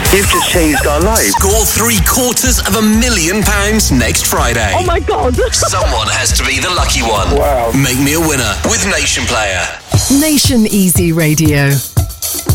You've just changed our life. Score £750,000 next Friday. Oh my God. Someone has to be the lucky one. Wow. Make me a winner with Nation Player. Nation Easy Radio.